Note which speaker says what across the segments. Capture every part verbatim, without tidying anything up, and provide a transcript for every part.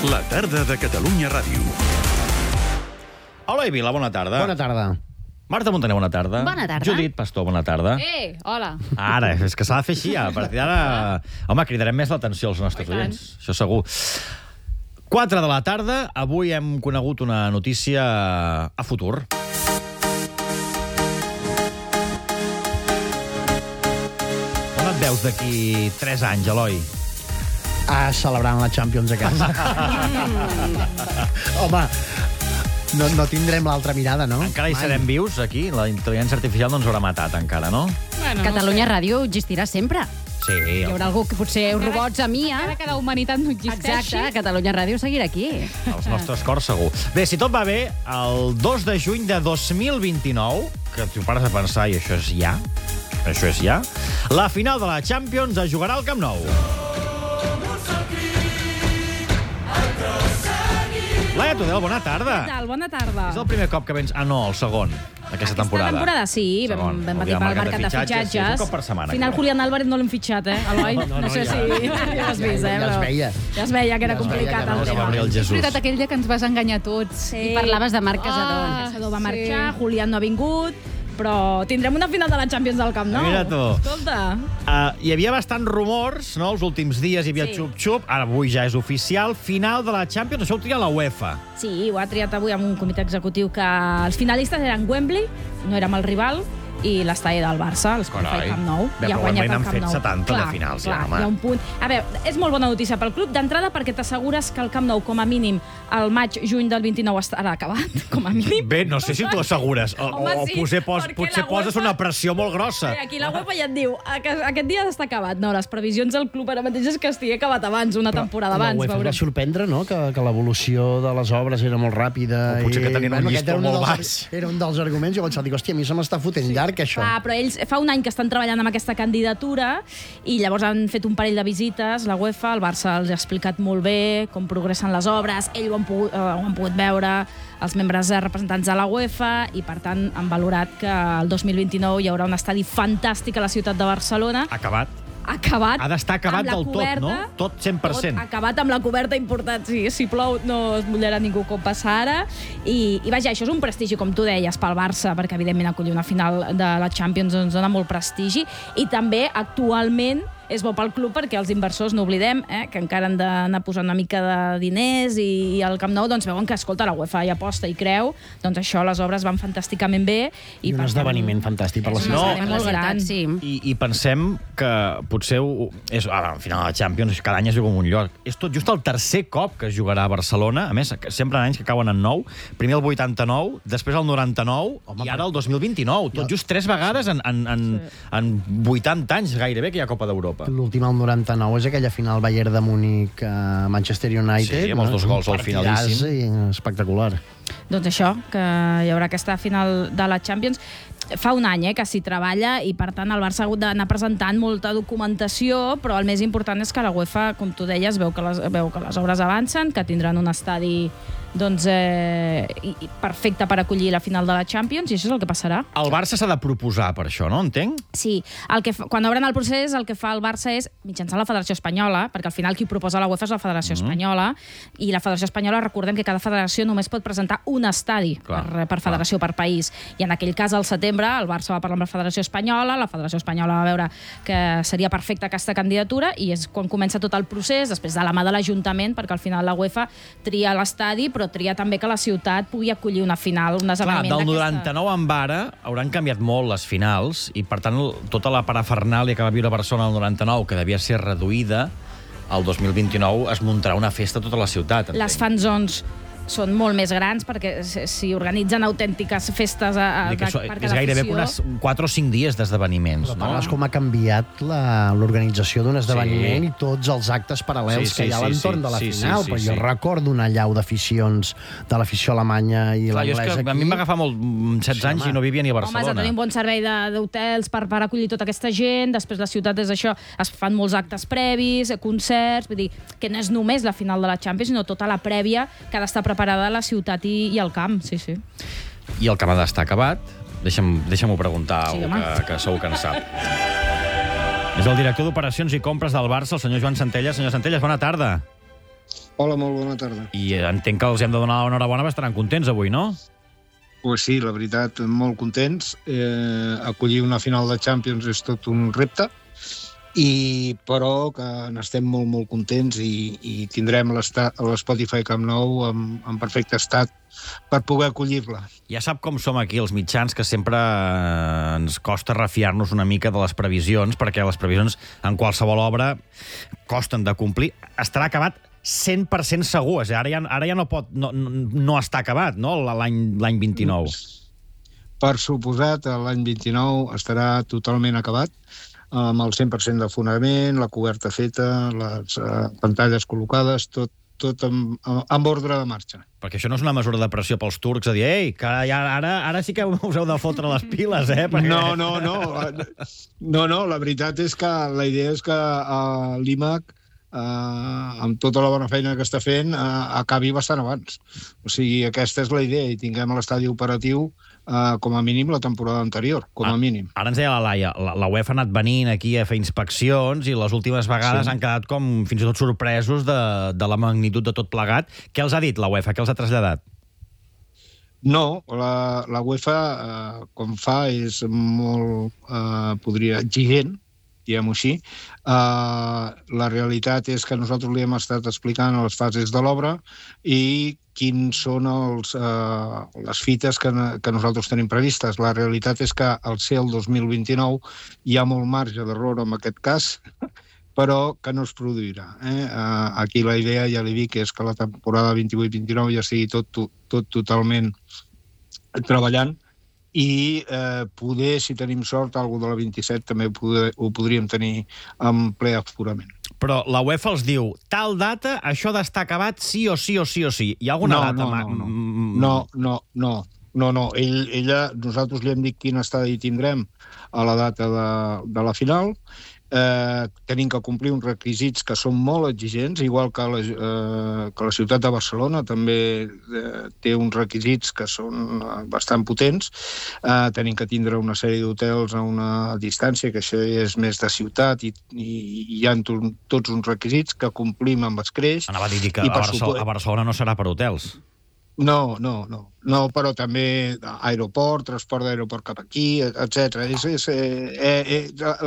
Speaker 1: La tarda de Catalunya Ràdio.
Speaker 2: Hola, Vila, bona tarda.
Speaker 3: Bona tarda.
Speaker 2: Marta Montaner, bona tarda.
Speaker 4: Bona tarda.
Speaker 2: Judit Pastor, bona tarda.
Speaker 4: Eh, hola.
Speaker 2: Ara, és que s'ha de fer així, a partir d'ara... Home, cridarem més l'atenció als nostres
Speaker 4: I tant.
Speaker 2: oients, això segur. quatre de la tarda, avui hem conegut una notícia a futur. On et veus d'aquí tres anys, Eloi?
Speaker 3: Ah, celebrant la Champions a casa. Home, no, no tindrem l'altra mirada, no?
Speaker 2: Encara hi
Speaker 3: Mai.
Speaker 2: serem vius, aquí? La intel·ligència artificial no ens haurà matat, encara, no?
Speaker 4: Bueno,
Speaker 5: Catalunya Ràdio existirà sempre.
Speaker 2: Sí.
Speaker 5: Hi haurà algú que potser robots a mi,
Speaker 4: encara
Speaker 5: eh?
Speaker 4: que la humanitat no existeixi.
Speaker 5: Exacte, Catalunya Ràdio seguirà aquí.
Speaker 2: Els nostres cors, segur. Bé, si tot va bé, el dos de juny de dos mil vint-i-nou, que t'ho pares a pensar, i això és ja, això és ja, la final de la Champions es jugarà al Camp Nou. Laia Tudel, bona tarda.
Speaker 4: Què tal? Bona tarda.
Speaker 2: És el primer cop que vens... Ah, no, el segon, aquesta temporada.
Speaker 4: Aquesta temporada sí, vam,
Speaker 2: Segon.
Speaker 4: vam
Speaker 2: Aviam,
Speaker 4: batir pel mercat de fitxatges.
Speaker 2: Sí, és un cop per setmana.
Speaker 4: Al final,
Speaker 2: crec.
Speaker 4: Julián Álvarez no l'hem fitxat, eh, Eloi?
Speaker 3: No, no, no,
Speaker 4: sé
Speaker 3: ja-
Speaker 4: si ja has vist, eh?
Speaker 3: ja es
Speaker 4: però
Speaker 3: veia.
Speaker 4: Ja es veia que era
Speaker 3: Ja es
Speaker 4: complicat.
Speaker 3: veia que no
Speaker 4: el
Speaker 3: era
Speaker 4: tema.
Speaker 2: Gabriel
Speaker 6: És
Speaker 2: Jesús.
Speaker 6: veritat, aquell dia que ens vas enganyar tots.
Speaker 4: Sí.
Speaker 5: I parlaves de Marc Casador.
Speaker 4: Ah, Casador va marxar,
Speaker 6: sí.
Speaker 4: Julián no ha vingut, però tindrem una final de la Champions del Camp Nou.
Speaker 2: Mira tu.
Speaker 4: Escolta.
Speaker 2: Uh, hi havia bastants rumors, no? Els últims dies hi havia
Speaker 4: Sí.
Speaker 2: xup-xup, ara avui ja és oficial, final de la Champions, això ho tria la UEFA.
Speaker 4: Sí, ho ha triat avui amb un comitè executiu que els finalistes eren Wembley, no érem el rival, i l'estadi del Barça, el
Speaker 2: Carai.
Speaker 4: Camp Nou.
Speaker 2: Bé,
Speaker 4: I ha
Speaker 2: però
Speaker 4: guanyat
Speaker 2: almenys
Speaker 4: el
Speaker 2: han
Speaker 4: Camp
Speaker 2: fet
Speaker 4: Nou.
Speaker 2: setanta de
Speaker 4: clar,
Speaker 2: finals, ja,
Speaker 4: clar,
Speaker 2: home.
Speaker 4: hi ha un punt. A veure, és molt bona notícia pel club, d'entrada perquè t'assegures que el Camp Nou, com a mínim, el maig-juny del vint-i-nou estarà acabat, com a mínim.
Speaker 2: Bé, no sé si t'ho assegures. O,
Speaker 4: Home,
Speaker 2: o
Speaker 4: sí,
Speaker 2: potser, pos,
Speaker 4: perquè
Speaker 2: potser
Speaker 4: la
Speaker 2: poses
Speaker 4: UEFA-
Speaker 2: una pressió molt grossa.
Speaker 4: Bé, aquí la UEFA ja et diu que aquest dia està acabat. No, les previsions del club ara mateix és que estigui acabat abans, una temporada
Speaker 3: La
Speaker 4: abans.
Speaker 3: UEFA es
Speaker 4: veurem.
Speaker 3: va sorprendre, no?, que, que l'evolució de les obres era molt ràpida.
Speaker 2: O potser que
Speaker 3: i,
Speaker 2: tenien un
Speaker 3: bueno,
Speaker 2: llistó
Speaker 3: aquest era un
Speaker 2: molt
Speaker 3: dels-
Speaker 2: baix.
Speaker 3: Era un dels arguments. Jo vaig dir, hòstia, a mi se m'està fotent llarg, això.
Speaker 4: Clar, però ells fa un any que estan treballant amb aquesta candidatura i llavors han fet un parell de visites, la UEFA, el Barça els ha explicat molt bé com progressen les obres, ells ho han pogut, eh, ho han pogut veure, els membres eh, representants de la UEFA, i per tant han valorat que el dos mil vint-i-nou hi haurà un estadi fantàstic a la ciutat de Barcelona,
Speaker 2: Acabat.
Speaker 4: acabat.
Speaker 2: Ha d'estar acabat
Speaker 4: amb la
Speaker 2: del tot,
Speaker 4: coberta,
Speaker 2: no? Tot cent per cent.
Speaker 4: Tot acabat amb la coberta important. Sí, si plou no es mullarà ningú com passa ara. I, I vaja, això és un prestigi, com tu deies, pel Barça, perquè evidentment acollir una final de la Champions ens dona molt prestigi. I també, actualment, és bo pel club perquè els inversors, no oblidem, eh, que encara han d'anar posant una mica de diners i, i al Camp Nou doncs, veuen que, escolta, la UEFA hi aposta i creu, doncs això, les obres van fantàsticament bé.
Speaker 3: I un
Speaker 4: per tant,
Speaker 3: esdeveniment fantàstic per la
Speaker 4: és un
Speaker 2: No.
Speaker 3: ciutat.
Speaker 4: esdeveniment molt gran.
Speaker 5: Sí.
Speaker 2: I, I pensem que potser ho, és, ara, al final de la Champions cada any es juga en un lloc. És tot just el tercer cop que es jugarà a Barcelona. A més, sempre en anys que cauen en nou. Primer el vuitanta-nou, després el noranta-nou
Speaker 3: Home,
Speaker 2: i ara el dos mil vint-i-nou. Tot just tres vegades en, en, en, en vuitanta anys gairebé que hi ha Copa d'Europa.
Speaker 3: L'últim, el noranta-nou, és aquella final Bayern de Múnich a Manchester United.
Speaker 2: Sí, amb els dos gols al finalíssim.
Speaker 3: finalíssim. Espectacular.
Speaker 4: Doncs això, que hi haurà aquesta final de la Champions. Fa un any eh, que s'hi treballa i, per tant, el Barça ha hagut d'anar presentant molta documentació, però el més important és que la UEFA, com tu deies, veu que les, veu que les obres avancen, que tindran un estadi doncs, eh, i- i perfecte per acollir la final de la Champions, i això és el que passarà.
Speaker 2: El Barça s'ha de proposar per això, no? Entenc?
Speaker 4: Sí, el que fa, quan obren el procés, el que fa el Barça és, mitjançant la Federació Espanyola, perquè al final qui ho proposa la UEFA és la Federació
Speaker 2: Mm-hmm.
Speaker 4: Espanyola, i la Federació Espanyola, recordem que cada federació només pot presentar un estadi
Speaker 2: Clar,
Speaker 4: per, per federació, per país. I en aquell cas, al setembre, el Barça va parlar amb la Federació Espanyola, la Federació Espanyola va veure que seria perfecta aquesta candidatura, i és quan comença tot el procés, després de la mà de l'Ajuntament, perquè al final la UEFA tria l'estadi, però tria també que la ciutat pugui acollir una final, un
Speaker 2: Clar,
Speaker 4: esdeveniment
Speaker 2: del
Speaker 4: d'aquesta...
Speaker 2: noranta-nou en ara hauran canviat molt les finals i, per tant, tota la parafernàlia que va viure Barcelona el noranta-nou, que devia ser reduïda, el dos mil vint-i-nou es muntarà una festa a tota la ciutat. entenc.
Speaker 4: Les fan zones són molt més grans perquè s'hi organitzen autèntiques festes a, a,
Speaker 2: Vull dir que
Speaker 4: de,
Speaker 2: això
Speaker 4: per
Speaker 2: és
Speaker 4: cada
Speaker 2: gairebé
Speaker 4: afició.
Speaker 2: unes quatre o cinc dies d'esdeveniments,
Speaker 3: Però
Speaker 2: no?
Speaker 3: parles com ha canviat la- l'organització d'un esdeveniment
Speaker 2: Sí.
Speaker 3: i tots els actes paral·lels
Speaker 2: Sí, sí,
Speaker 3: que hi ha a
Speaker 2: sí,
Speaker 3: l'entorn
Speaker 2: sí,
Speaker 3: de la
Speaker 2: sí, sí,
Speaker 3: final.
Speaker 2: sí,
Speaker 3: Però
Speaker 2: sí.
Speaker 3: jo recordo una llau d'aficions de l'afició alemanya i
Speaker 2: Clar, jo és
Speaker 3: l'anglès
Speaker 2: que
Speaker 3: aquí.
Speaker 2: a mi em va agafar molt, mm, setze
Speaker 3: Sí,
Speaker 2: anys
Speaker 3: home.
Speaker 2: i no vivia ni a
Speaker 4: Home, has de
Speaker 2: Barcelona.
Speaker 4: tenir un bon servei de- d'hotels per, per acollir tota aquesta gent, després la ciutat és això, es fan molts actes previs, concerts, vull dir, que no és només la final de la Champions, sinó tota la prèvia que ha d'estar preparada a la ciutat i, i al camp, sí, sí.
Speaker 2: I el Canadà està acabat. Deixa'm, deixa'm-ho preguntar a
Speaker 4: Sí,
Speaker 2: algú
Speaker 4: home.
Speaker 2: que, que segur que en sap. És el director d'Operacions i Compres del Barça, el senyor Joan Centelles. Senyor Centelles, bona tarda.
Speaker 7: Hola, molt bona tarda.
Speaker 2: I entenc que els hem de donar l'enhorabona, estaran contents avui, no?
Speaker 7: Pues sí, la veritat, molt contents. Eh, acollir una final de Champions és tot un repte, i però que n'estem molt, molt contents i, i tindrem l'Spotify Camp Nou en, en perfecte estat per poder acollir-la.
Speaker 2: Ja sap com som aquí, els mitjans, que sempre ens costa refiar-nos una mica de les previsions, perquè les previsions en qualsevol obra costen de complir. Estarà acabat cent per cent segur. Ara ja, ara ja no pot no, no està acabat, no?, l'any vint-i-nou.
Speaker 7: Per suposat, l'any vint-i-nou estarà totalment acabat, amb el cent per cent de fonament, la coberta feta, les uh, pantalles col·locades, tot, tot amb, amb ordre de marxa.
Speaker 2: Perquè això no és una mesura de pressió pels turcs, a dir, ei, que ja, ara, ara sí que us heu de fotre les piles, eh? Perquè...
Speaker 7: No, no, no. No, no, la veritat és que la idea és que uh, l'I M A C, uh, amb tota la bona feina que està fent, uh, acabi bastant abans. O sigui, aquesta és la idea, i tinguem l'estadi operatiu Uh, com a mínim la temporada anterior, com a
Speaker 2: ah,
Speaker 7: mínim.
Speaker 2: Ara ens deia la Laia, la, la UEFA ha anat venint aquí a fer inspeccions i les últimes vegades sí. han quedat com fins i tot sorpresos de, de la magnitud de tot plegat. Què els ha dit la UEFA? Què els ha traslladat?
Speaker 7: No, la, la UEFA, uh, com fa, és molt, uh, podria, exigent, diguem-ho així. Uh, la realitat és que nosaltres li hem estat explicant les fases de l'obra i quins són els, uh, les fites que, que nosaltres tenim previstes. La realitat és que al ser el dos mil vint-i-nou hi ha molt marge d'error en aquest cas, però que no es produirà. Eh? Uh, aquí la idea, ja li dic, és que la temporada vint-i-vuit vint-i-nou ja sigui tot, tot, tot totalment treballant, i eh, poder, si tenim sort, algú de la vint-i-set també poder, ho podríem tenir en ple aforament.
Speaker 2: Però la UEFA els diu, tal data, això d'estar acabat sí o sí o sí o sí. Hi ha alguna
Speaker 7: no,
Speaker 2: data?
Speaker 7: No, no, no, no, no, no, no, no. Ell, ella, nosaltres li hem dit quin estadi tindrem a la data de, de la final. Eh, tenim que complir uns requisits que són molt exigents, igual que la, eh, que la ciutat de Barcelona també eh, té uns requisits que són bastant potents. Eh, tenim que tindre una sèrie d'hotels a una distància, que això és més de ciutat, i, i, i hi ha tots uns requisits que complim amb escreix.
Speaker 2: Anava a dir que a Barcelona, a Barcelona no serà per hotels.
Speaker 7: No, no, no. No, però també aeroport, transport d'aeroport cap aquí, etcètera. És, és, eh, eh,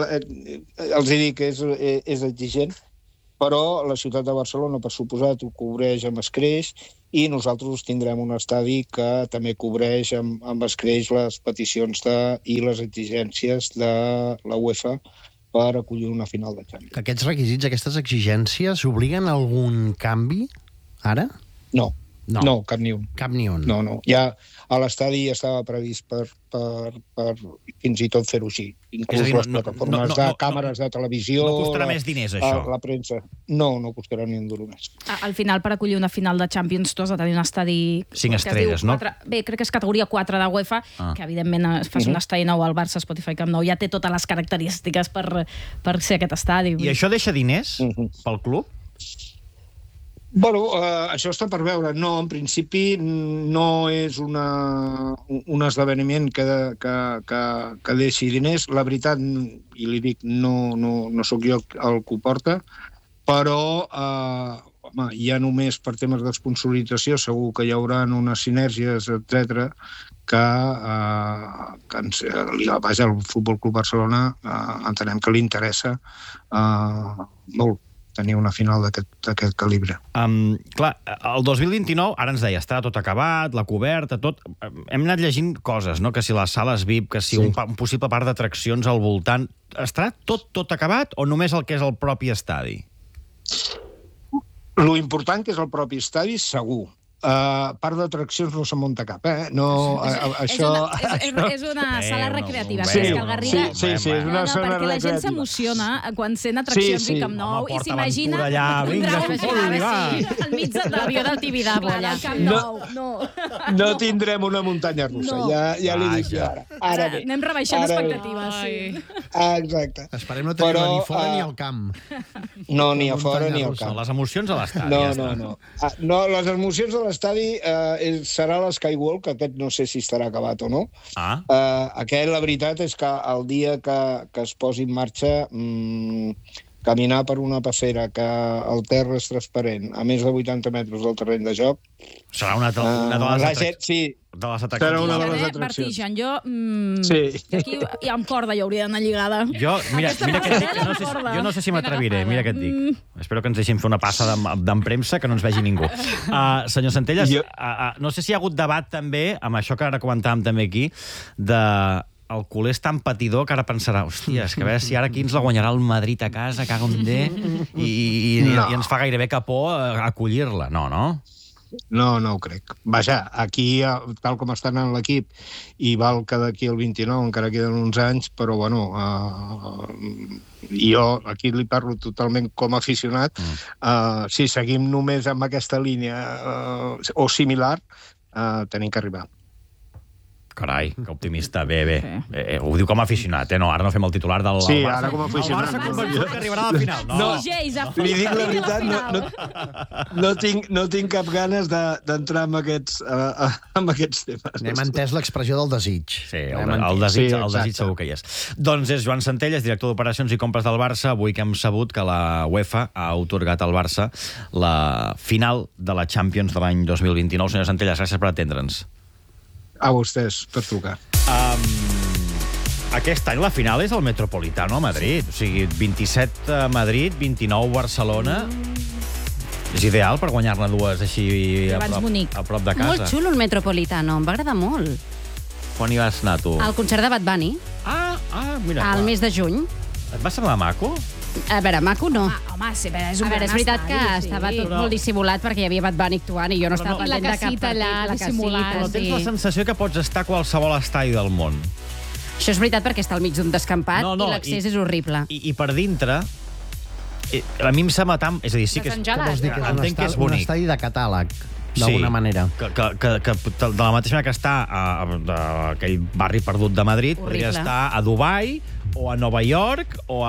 Speaker 7: eh, els he dit que és, eh, és exigent, però la ciutat de Barcelona, per suposat, ho cobreix amb escreix, i nosaltres tindrem un estadi que també cobreix amb, amb escreix les peticions de, i les exigències de la UEFA per acollir una final de Champions.
Speaker 3: Aquests requisits, aquestes exigències, obliguen a algun canvi, ara?
Speaker 7: No. No. no, cap ni un.
Speaker 3: Cap ni un.
Speaker 7: No, no. Ja a l'estadi estava previst per, per, per fins i tot fer-ho així. Inclús dir, les plataformes no, no, no, de càmeres no, de televisió...
Speaker 2: No costarà la, més diners, això?
Speaker 7: La, la premsa. No, no costarà ni un duro més.
Speaker 4: Al final, per acollir una final de Champions, tu has de tenir un estadi...
Speaker 2: Cinc estrelles, no?
Speaker 4: quatre, bé, crec que és categoria quatre de UEFA, ah. que evidentment es fas uh -huh. un estadi nou al Barça, Spotify Camp Nou, ja té totes les característiques per, per ser aquest estadi.
Speaker 2: I això deixa diners uh -huh. pel club?
Speaker 7: Bueno, eh, això està per veure. No, en principi no és una, un esdeveniment que, que, que, que deixi diners. La veritat, i li dic, no, no, no sóc jo el que ho porta, però eh, home, ja només per temes d'esponsorització segur que hi haurà unes sinergies, etcètera, que, eh, que ens, vaja, el Futbol Club Barcelona eh, entenem que li interessa eh, molt tenir una final d'aquest calibre.
Speaker 2: Um, clar, el dos mil vint-i-nou, ara ens deia, està tot acabat, la coberta, tot... Hem anat llegint coses, no? Que si les sales V I P, que si sí. un, un possible parc d'atraccions al voltant... Estarà tot, tot acabat o només el que és el propi estadi?
Speaker 7: Lo important que és el propi estadi, segur. Uh, part d'atraccions no se'n munta cap, eh? No,
Speaker 4: és,
Speaker 7: uh,
Speaker 4: és,
Speaker 7: això...
Speaker 4: una, és, és, és una sala recreativa.
Speaker 7: Sí,
Speaker 4: que el Garriga...
Speaker 7: sí, sí, sí, és una
Speaker 4: no, no,
Speaker 7: sala
Speaker 4: perquè
Speaker 7: recreativa.
Speaker 4: la gent s'emociona quan sent atraccions
Speaker 7: sí, sí.
Speaker 4: i Camp Nou
Speaker 2: Home,
Speaker 4: i s'imagina...
Speaker 2: allà, vinga, futbol, va!
Speaker 4: Al mig de l'avió del Tibidabo, allà. Camp Nou, no.
Speaker 7: No tindrem una muntanya russa,
Speaker 4: no.
Speaker 7: ja, ja li dic jo ara. Ara bé.
Speaker 4: Anem rebaixant
Speaker 7: ara
Speaker 4: expectatives, sí.
Speaker 7: Ah, exacte.
Speaker 3: Esperem no tenir-la ni fora uh, ni al camp.
Speaker 7: No, ni a fora ni al camp.
Speaker 2: Les emocions a l'estadi,
Speaker 7: no,
Speaker 2: ja
Speaker 7: no,
Speaker 2: està.
Speaker 7: No, ah, no, les emocions a l'estadi uh, serà l'Skywalk, que aquest no sé si estarà acabat o no.
Speaker 2: Ah.
Speaker 7: Uh, aquest, la veritat, és que el dia que, que es posi en marxa, mm, caminar per una passera que el terra és transparent a més de vuitanta metres del terreny de joc...
Speaker 2: Serà una, una de les
Speaker 7: la
Speaker 2: atraccions.
Speaker 7: gent, sí,
Speaker 2: De les
Speaker 7: serà
Speaker 2: atraccions.
Speaker 7: una de
Speaker 4: Eh,
Speaker 7: les atraccions.
Speaker 4: Vertigen, jo... Mm,
Speaker 7: Sí.
Speaker 4: Aquí i amb corda hi hauria d'anar lligada.
Speaker 2: Jo, mira,
Speaker 4: Aquesta
Speaker 2: mira que et dic,
Speaker 4: passarel·la
Speaker 2: no sé, si-
Speaker 4: recorda.
Speaker 2: jo no sé si m'atreviré,
Speaker 6: Ben
Speaker 2: mira què et dic. Espero que ens deixin fer una passa d'em- d'empremsa, que no ens vegi ningú. Uh, senyor Centelles,
Speaker 7: Jo-
Speaker 2: uh, uh, no sé si hi ha hagut debat també, amb això que ara comentàvem també aquí, de el culer és tan patidor que ara pensarà, hòstia, és que a veure si ara aquí ens la guanyarà el Madrid a casa, cago en D, i, i, i,
Speaker 7: No.
Speaker 2: i ens fa gairebé que por eh, acollir-la. No, no?
Speaker 7: No, no ho crec. Vaja, aquí, eh, tal com està anant l'equip, i val que d'aquí al vint-i-nou encara queden uns anys, però, bueno, eh, jo aquí li parlo totalment com a aficionat. Mm. Eh, si seguim només amb aquesta línia eh, o similar, eh, tenim que arribar.
Speaker 2: Carai, que optimista. Bé, bé. Eh, ho diu com a aficionat, eh? No, ara no fem el titular del
Speaker 7: Sí,
Speaker 2: Barça.
Speaker 7: ara com a aficionat.
Speaker 2: El Barça convençut que arribarà a la final. No,
Speaker 7: No.
Speaker 4: D Js, a
Speaker 7: Li dic la
Speaker 4: a
Speaker 7: veritat, no,
Speaker 4: final.
Speaker 7: no, no, tinc, no tinc cap ganes de- d'entrar en, aquests, uh, en aquests temes.
Speaker 3: Hem entès l'expressió del desig.
Speaker 2: Sí, el,
Speaker 3: Hem
Speaker 2: el,
Speaker 3: entès.
Speaker 2: desig,
Speaker 7: Sí,
Speaker 2: el desig
Speaker 7: exacte.
Speaker 2: segur que hi és. Doncs és Joan Centelles, director d'Operacions i Compres del Barça. Avui que hem sabut que la UEFA ha otorgat al Barça la final de la Champions de l'any dos mil vint-i-nou. Senyor Centelles, gràcies per atendre'ns.
Speaker 7: A vostès, per trucar.
Speaker 2: Um, aquest any la final és el Metropolitano a Madrid. O sigui, vint-i-set a Madrid, vint-i-nou Barcelona. És ideal per guanyar-ne dues així a
Speaker 4: Abans
Speaker 2: prop,
Speaker 4: bonic.
Speaker 2: a prop de casa.
Speaker 5: Molt xulo el Metropolitano, em va agradar molt.
Speaker 2: Quan hi vas anar, tu?
Speaker 5: El concert de Bad Bunny,
Speaker 2: Ah, ah, mira.
Speaker 5: al
Speaker 2: clar.
Speaker 5: mes de juny.
Speaker 2: Et va semblar maco?
Speaker 5: A veure, maco no.
Speaker 4: Ah, home, sí, però és un
Speaker 5: A veure, és
Speaker 4: gran
Speaker 5: veritat que
Speaker 4: estadi,
Speaker 5: estava
Speaker 4: sí.
Speaker 5: tot molt dissimulat perquè hi havia Bad Bunny actuant i jo no
Speaker 2: Però
Speaker 5: estava
Speaker 2: no.
Speaker 6: I la
Speaker 5: pendent de cap
Speaker 6: casita
Speaker 5: partit.
Speaker 6: allà,
Speaker 5: la
Speaker 6: dissimulant.
Speaker 5: casita,
Speaker 2: Però tens
Speaker 5: sí.
Speaker 2: la sensació que pots estar a qualsevol estadi del món.
Speaker 5: Això és veritat perquè està al mig d'un descampat
Speaker 2: No, no,
Speaker 5: i l'accés
Speaker 2: i-
Speaker 5: és horrible.
Speaker 2: I, i per dintre, eh, a mi em sembla tan... És a dir, sí que és...
Speaker 6: Desengelat.
Speaker 3: Vols dir que és un,
Speaker 2: Entenc que és
Speaker 3: estadi, un
Speaker 2: bonic.
Speaker 3: estadi de catàleg, d'alguna manera.
Speaker 2: Que, que, que, que de la mateixa manera que està a, a, a aquell barri perdut de Madrid, podria
Speaker 5: Horrible.
Speaker 2: estar a Dubai, o a Nova York, o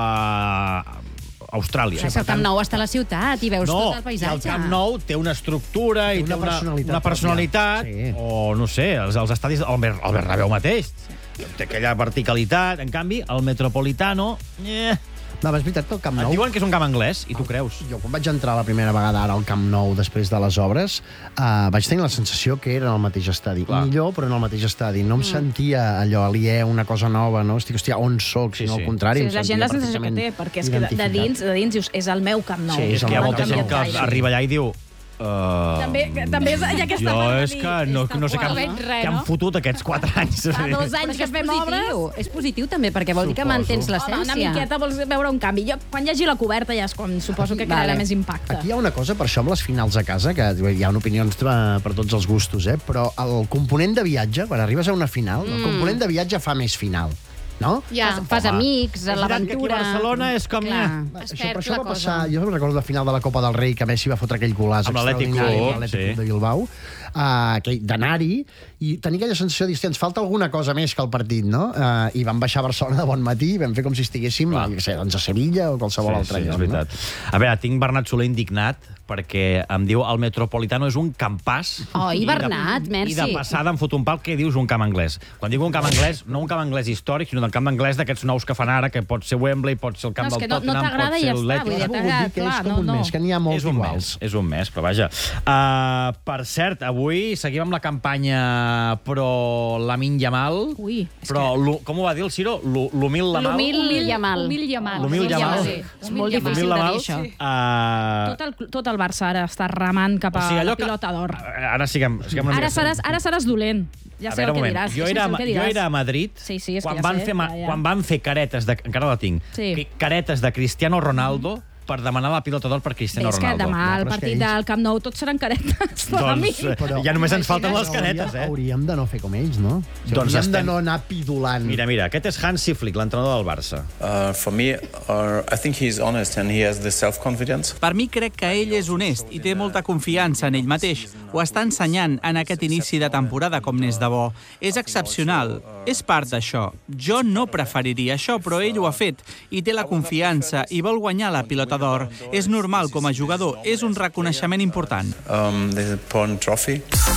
Speaker 2: a Austràlia.
Speaker 5: És que el Camp Nou està a la ciutat i veus
Speaker 2: No,
Speaker 5: tot el
Speaker 2: i el
Speaker 5: paisatge.
Speaker 2: Camp Nou té una estructura i
Speaker 3: Té
Speaker 2: té
Speaker 3: una
Speaker 2: una,
Speaker 3: personalitat
Speaker 2: una personalitat,
Speaker 3: pròpia. Sí.
Speaker 2: o no sé, els, els estadis... El, Ber- el Bernabéu mateix. Té aquella verticalitat. En canvi, el Metropolitano... Eh,
Speaker 3: No, és veritat que el Camp
Speaker 2: et
Speaker 3: Nou...
Speaker 2: diuen que és un camp anglès, i tu creus.
Speaker 3: Jo, quan vaig entrar la primera vegada ara al Camp Nou després de les obres, uh, vaig tenir la sensació que era en el mateix estadi.
Speaker 2: Clar.
Speaker 3: Millor, però en el mateix estadi. No em sentia allò aliè, una cosa nova, no? Estic, hòstia, on soc?
Speaker 2: Sí,
Speaker 3: Sí, no,
Speaker 2: sí.
Speaker 3: al contrari,
Speaker 4: Sí,
Speaker 3: em
Speaker 4: la gent
Speaker 3: sentia
Speaker 4: la sensació que té,
Speaker 3: perfectament
Speaker 4: perquè és que de, de,
Speaker 3: identificat.
Speaker 4: dins, de dins dius, és el meu Camp Nou.
Speaker 3: Sí, és
Speaker 2: És
Speaker 3: el
Speaker 2: que hi ha
Speaker 3: meu
Speaker 2: molta
Speaker 3: Camp
Speaker 2: gent
Speaker 3: Nou.
Speaker 2: que
Speaker 4: gaire.
Speaker 2: arriba allà i diu... Uh,
Speaker 4: També, que, també és, ja aquesta
Speaker 2: jo
Speaker 4: manera de
Speaker 2: és
Speaker 4: dir,
Speaker 2: que no,
Speaker 4: és tal
Speaker 2: no sé què,
Speaker 4: qual,
Speaker 2: han-
Speaker 4: no?
Speaker 6: res,
Speaker 2: què han
Speaker 6: no?
Speaker 2: fotut aquests quatre anys.
Speaker 4: Fa dos
Speaker 5: Però
Speaker 4: anys
Speaker 5: és
Speaker 4: que
Speaker 5: és
Speaker 4: fem obres...
Speaker 5: positiu. És positiu també, perquè vol dir que
Speaker 2: Suposo.
Speaker 5: mantens
Speaker 4: Home,
Speaker 5: l'essència.
Speaker 4: una miqueta vols veure un canvi. Jo, quan hi hagi la coberta ja és quan suposo que
Speaker 5: Vale.
Speaker 4: crearà més impacte.
Speaker 3: Aquí hi ha una cosa, per això amb les finals a casa, que hi ha opinions eh, per tots els gustos, eh? Però el component de viatge, quan arribes a una final,
Speaker 5: Mm.
Speaker 3: el component de viatge fa més final, no?
Speaker 6: Ja,
Speaker 5: Fas, fas
Speaker 2: Home,
Speaker 5: amics,
Speaker 2: és veritat que aquí a
Speaker 5: l'aventura...
Speaker 2: Barcelona és com...
Speaker 5: Clar.
Speaker 3: Va,
Speaker 6: Es
Speaker 3: això,
Speaker 6: perd
Speaker 3: per això
Speaker 6: la
Speaker 3: va
Speaker 6: cosa.
Speaker 3: passar... Jo recordo la final de la Copa del Rei, que Messi va fotre aquell golàs
Speaker 2: Amb l'Atlètic
Speaker 3: extraordinari
Speaker 2: Club,
Speaker 3: amb l'Atlètic
Speaker 2: sí.
Speaker 3: Club de Bilbao, uh, que- d'anar-hi, i tenir aquella sensació de dir, "Hòstia, ens falta alguna cosa més que el partit, no? Uh, I vam baixar a Barcelona de bon matí, i vam fer com si estiguéssim
Speaker 2: Clar.
Speaker 3: jo què sé, doncs a Sevilla o qualsevol
Speaker 2: Sí,
Speaker 3: altre
Speaker 2: sí, és
Speaker 3: lloc.
Speaker 2: veritat. A veure, tinc Bernat Soler indignat perquè em diu el Metropolitano és un campàs.
Speaker 5: Oh, i
Speaker 2: de-
Speaker 5: Bernat, merci.
Speaker 2: I de passada em fot un pal que dius un camp anglès. Quan dic un camp anglès, no un camp anglès històric, sinó un camp anglès d'aquests nous que fan ara, que pot ser Wembley, pot ser el camp
Speaker 4: No, és
Speaker 2: del
Speaker 4: que no- no
Speaker 2: Tottenham,
Speaker 4: t'agrada
Speaker 2: pot
Speaker 4: i
Speaker 2: ser
Speaker 4: ja
Speaker 2: el
Speaker 4: està,
Speaker 2: Atlètic.
Speaker 4: vull dir,
Speaker 3: Has volgut
Speaker 4: t'agrada,
Speaker 3: dir que és
Speaker 4: clar,
Speaker 3: com
Speaker 4: no,
Speaker 3: un
Speaker 4: no.
Speaker 3: mes, que n'hi ha molts
Speaker 2: És un
Speaker 3: iguals.
Speaker 2: mes, és un mes, però vaja. Uh, per cert, avui seguim amb la campanya pro Lamine Yamal.
Speaker 4: Ui, és
Speaker 2: però, lo, com ho va dir el Ciro? Lo- L'humil Lamal?
Speaker 5: L'humil Yamal.
Speaker 6: Humil Yamal.
Speaker 2: L'humil Yamal.
Speaker 6: Sí.
Speaker 5: És molt
Speaker 6: Humil
Speaker 5: difícil
Speaker 2: L'humil
Speaker 5: de
Speaker 2: Lamal.
Speaker 5: dir, això.
Speaker 2: Uh,
Speaker 4: Tot el, tot el Barça ara està ramant cap a
Speaker 2: o sigui, allò
Speaker 4: la
Speaker 2: que-
Speaker 4: pilota d'or.
Speaker 2: Ara siguem, siguem una
Speaker 4: Ara
Speaker 2: mica
Speaker 4: seràs, ara seràs dolent. Ja
Speaker 2: a
Speaker 4: sé
Speaker 2: veure,
Speaker 4: el que
Speaker 2: un moment.
Speaker 4: diràs.
Speaker 2: Jo
Speaker 4: ja
Speaker 2: era,
Speaker 4: sé el que
Speaker 2: jo
Speaker 4: diràs.
Speaker 2: era a Madrid
Speaker 4: Sí, sí, és que
Speaker 2: quan,
Speaker 4: ja
Speaker 2: van
Speaker 4: sé,
Speaker 2: fer, ma-
Speaker 4: ja, ja.
Speaker 2: quan van fer caretes, de, encara la tinc,
Speaker 4: Sí.
Speaker 2: que- caretes de Cristiano Ronaldo per demanar la pilota d'or per Cristiano
Speaker 4: És que
Speaker 2: Ronaldo.
Speaker 4: demà al
Speaker 3: però és que
Speaker 4: partit
Speaker 3: ells-
Speaker 4: del Camp Nou tots seran caretes. per a mi.
Speaker 2: Doncs eh, ja només ens falten les
Speaker 3: Hauríem-
Speaker 2: caretes, eh?
Speaker 3: Hauríem de no fer com ells, no? O sigui,
Speaker 2: Doncs
Speaker 3: hauríem
Speaker 2: estem-
Speaker 3: de no anar pidolant.
Speaker 2: Mira, mira, aquest és Hansi Flick, l'entrenador del Barça.
Speaker 8: Uh, for me, uh, I think he's honest and he has the self-confidence.
Speaker 9: Per mi crec que ell és honest i té molta confiança en ell mateix. Ho està ensenyant en aquest inici de temporada com n'és de bo. És excepcional. És part d'això. Jo no preferiria això, però ell ho ha fet i té la confiança i vol guanyar la pilota d'or. És normal com a jugador, és un reconeixement important.
Speaker 8: Um, the important trophy.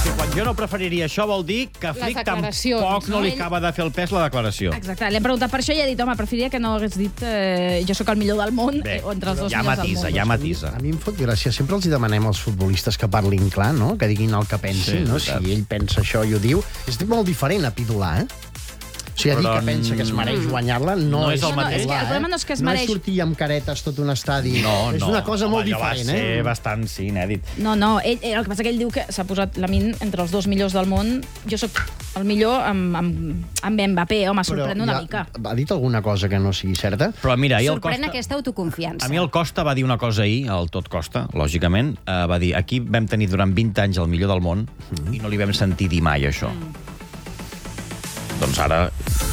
Speaker 2: que quan jo no preferiria això vol dir que a
Speaker 6: Les
Speaker 2: Flick
Speaker 6: declaracions,
Speaker 2: tampoc no
Speaker 6: no?
Speaker 2: li
Speaker 6: Ell-
Speaker 2: acaba de fer el pes la declaració.
Speaker 4: Exacte, l'hem preguntat per això i ha dit, home, preferiria que no hagués dit eh, jo sóc el millor del món
Speaker 2: Bé,
Speaker 4: eh, o entre els dos
Speaker 2: ja
Speaker 4: millors
Speaker 2: matisa,
Speaker 4: del món.
Speaker 2: ja matisa.
Speaker 3: A mi em fot gràcia. Sempre els hi demanem als futbolistes que parlin clar, no? Que diguin el que pensin,
Speaker 2: Sí,
Speaker 3: no?
Speaker 2: és veritat.
Speaker 3: Si ell pensa això i ho diu. És molt diferent a pidolar, eh? O sigui, a dir
Speaker 2: Però
Speaker 3: que pensa que es mereix guanyar-la no,
Speaker 2: no és el
Speaker 4: No, no,
Speaker 2: mateix.
Speaker 4: és que el problema no és que es
Speaker 3: no
Speaker 4: mereix.
Speaker 3: és sortir amb caretes tot un estadi.
Speaker 2: No,
Speaker 3: és
Speaker 2: no.
Speaker 3: una cosa
Speaker 2: Home,
Speaker 3: molt
Speaker 2: allò
Speaker 3: diferent,
Speaker 2: va ser
Speaker 3: eh?
Speaker 2: bastant, sí, inèdit.
Speaker 4: No, no, ell, ell, el que passa que ell diu que s'ha posat la min entre els dos millors del món. Jo sóc el millor amb, amb, amb Mbappé, home, sorprèn una
Speaker 3: ja
Speaker 4: mica.
Speaker 3: Ha dit alguna cosa que no sigui certa?
Speaker 2: Però mira, ahir el
Speaker 5: Sorprèn
Speaker 2: Costa...
Speaker 5: aquesta autoconfiança.
Speaker 2: A mi el Costa va dir una cosa ahir, el tot Costa, lògicament, eh, va dir, aquí vam tenir durant vint anys el millor del món i no li vam sentir dir mai això. Doncs ara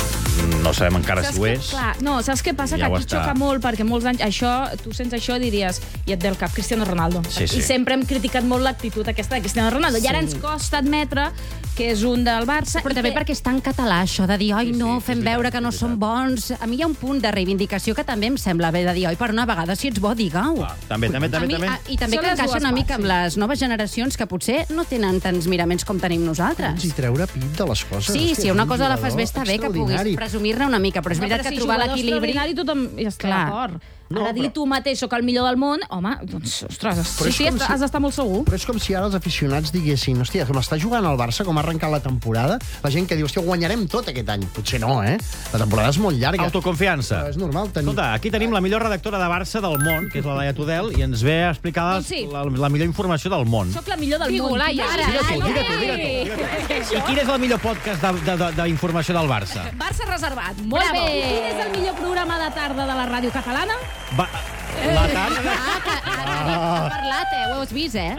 Speaker 2: no sabem encara
Speaker 4: Saps
Speaker 2: si ho
Speaker 4: que,
Speaker 2: és.
Speaker 4: clar, no, saps què passa?
Speaker 2: Ja
Speaker 4: que
Speaker 2: ho
Speaker 4: aquí
Speaker 2: està.
Speaker 4: xoca molt, perquè molts anys... Això, tu sents això i diries, i et ve el cap Cristiano Ronaldo.
Speaker 2: Sí, sí.
Speaker 4: I sempre hem criticat molt l'actitud aquesta de Cristiano Ronaldo. I ara ens costa admetre que és un del Barça.
Speaker 5: Però
Speaker 4: i
Speaker 5: també
Speaker 4: que...
Speaker 5: perquè està en català, això de dir, oi,
Speaker 2: Sí, sí,
Speaker 5: no,
Speaker 2: és
Speaker 5: fem
Speaker 2: veritat,
Speaker 5: veure que no
Speaker 2: és
Speaker 5: som bons. A mi hi ha un punt de reivindicació que també em sembla bé de dir, oi, per una vegada, si ets bo, digue-ho.
Speaker 2: Ah, també, també,
Speaker 5: A
Speaker 2: també,
Speaker 5: mi,
Speaker 2: també.
Speaker 5: a, I també
Speaker 4: Són
Speaker 5: que
Speaker 4: les
Speaker 5: encaixa
Speaker 4: dues
Speaker 5: una
Speaker 4: parts,
Speaker 5: mica amb
Speaker 4: sí.
Speaker 5: les noves generacions que potser no tenen tants miraments com tenim nosaltres.
Speaker 3: I treure pit de les coses.
Speaker 5: Sí,
Speaker 3: Hòstia,
Speaker 5: si una
Speaker 3: és un
Speaker 5: cosa la fas
Speaker 3: jugador
Speaker 5: bé està bé que puguis
Speaker 3: extraordinari.
Speaker 5: presumir-ne una mica, però és
Speaker 4: No,
Speaker 5: veritat
Speaker 4: però
Speaker 5: que
Speaker 4: si
Speaker 5: trobar
Speaker 4: jugador
Speaker 5: l'equilibri...
Speaker 4: extraordinari tothom hi està
Speaker 5: Clar.
Speaker 4: d'acord.
Speaker 3: No,
Speaker 4: Ara dir
Speaker 3: però-
Speaker 4: tu mateix sóc el millor del món, home, doncs, ostres,
Speaker 3: Però
Speaker 4: sí,
Speaker 3: és
Speaker 4: sí,
Speaker 3: com
Speaker 4: has,
Speaker 3: si-
Speaker 4: has d'estar molt segur.
Speaker 3: Però és com si ara els aficionats diguessin, hòstia, com està jugant el Barça, com ha arrencat la temporada, la gent que diu, hòstia, guanyarem tot aquest any. Potser no, eh? La temporada és molt llarga.
Speaker 2: Autoconfiança.
Speaker 3: Però és normal tenir...
Speaker 2: Escolta, aquí tenim la millor redactora de Barça del món, que és la Laia Tudel, i ens ve a explicar
Speaker 4: Doncs sí.
Speaker 2: la, la millor informació del món.
Speaker 4: Sóc la millor del
Speaker 6: Digue-ho,
Speaker 4: món.
Speaker 6: Laia, ara,
Speaker 2: Digue-ho tu,
Speaker 6: ara.
Speaker 2: digue-ho tu, digue-ho tu. I quin és el millor podcast de- de- de- d'informació del Barça?
Speaker 4: Barça reservat.
Speaker 6: Molt
Speaker 4: Bravo.
Speaker 6: bé.
Speaker 4: I quin és el millor programa de tarda de la ràdio catalana?
Speaker 2: Va, la tarda...
Speaker 5: Ah, que ara ha parlat, eh? Ho has vist, eh?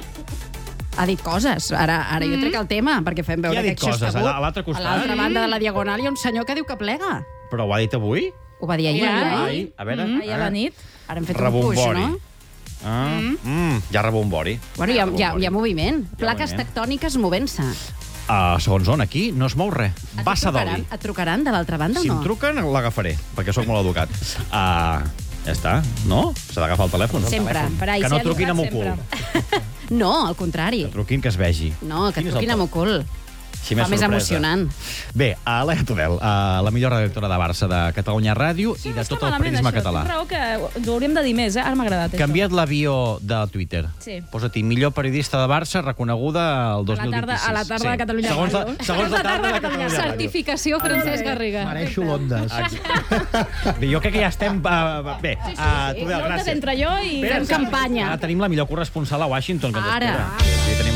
Speaker 5: Ha dit coses. Ara, ara jo trec el tema, perquè fem veure
Speaker 2: Qui ha
Speaker 5: que
Speaker 2: dit
Speaker 5: això és
Speaker 2: coses?
Speaker 5: tabú.
Speaker 2: A l'altre costat?
Speaker 5: A l'altra banda de la Diagonal hi ha un senyor que diu que plega.
Speaker 2: Però ho ha dit avui?
Speaker 5: Ho va dir ahir,
Speaker 6: Ja,
Speaker 5: no?
Speaker 2: Ai, a veure...
Speaker 4: Ahir a la nit.
Speaker 5: Ara hem fet un puix,
Speaker 2: Rebombori.
Speaker 5: no?
Speaker 2: Ah, mm, ja rebombori.
Speaker 5: Bueno, hi ha, hi ha, hi ha moviment.
Speaker 2: Hi ha
Speaker 5: Plaques
Speaker 2: moviment.
Speaker 5: tectòniques movent-se.
Speaker 2: Uh, segons on, aquí no es mou res.
Speaker 5: Et
Speaker 2: Bassa
Speaker 5: trucaran-
Speaker 2: d'oli.
Speaker 5: Et trucaran de l'altra banda
Speaker 2: Si
Speaker 5: o
Speaker 2: em
Speaker 5: no?
Speaker 2: truquen, l'agafaré, perquè sóc molt educat. Uh, ja està, no? S'ha d'agafar el telèfon.
Speaker 5: Sempre.
Speaker 4: Per ahí,
Speaker 2: Que no
Speaker 4: ser
Speaker 2: truquin
Speaker 4: educat
Speaker 2: amb ocult.
Speaker 4: sempre.
Speaker 5: No, al contrari.
Speaker 2: Que truquin, que es vegi.
Speaker 5: No, que
Speaker 2: Quin és el
Speaker 5: truquin
Speaker 2: to?
Speaker 5: amb ocult.
Speaker 2: Així
Speaker 5: Fa més
Speaker 2: sorpresa.
Speaker 5: emocionant.
Speaker 2: Bé, a Laia Tudel, uh, la millor redactora de Barça de Catalunya Ràdio
Speaker 4: Sí,
Speaker 2: i
Speaker 4: no
Speaker 2: de
Speaker 4: està
Speaker 2: tot el
Speaker 4: malament,
Speaker 2: periodisme
Speaker 4: això.
Speaker 2: català.
Speaker 4: Tens raó que ens ho hauríem de dir més, eh? Ara m'ha agradat. això.
Speaker 2: Canviat la bio de Twitter.
Speaker 4: Sí.
Speaker 2: Posa-t'hi millor periodista de Barça reconeguda el dos mil
Speaker 4: A la tarda-
Speaker 2: vint-i-sis.
Speaker 4: a la tarda de Catalunya
Speaker 2: segons la,
Speaker 4: Ràdio.
Speaker 2: segons la tarda de Catalunya Ràdio.
Speaker 6: Certificació Francesc Garriga.
Speaker 3: Mereixo l'Ondes.
Speaker 2: Bé, jo crec que ja estem... Uh, bé, uh, Tudel,
Speaker 4: L'Ondes
Speaker 2: gràcies.
Speaker 4: entre jo i...
Speaker 2: Espera,
Speaker 5: Fem campanya.
Speaker 2: Ara tenim la millor corresponsal a Washington. Que ens
Speaker 5: Ara.
Speaker 2: espera. Sí, sí, tenim